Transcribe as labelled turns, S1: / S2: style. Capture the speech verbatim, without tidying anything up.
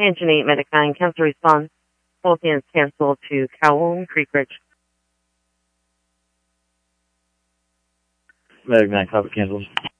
S1: Engine eight, Medic nine, cancel response. Both units cancel to Calhoun Creek Ridge.
S2: Medic nine, copy, cancel.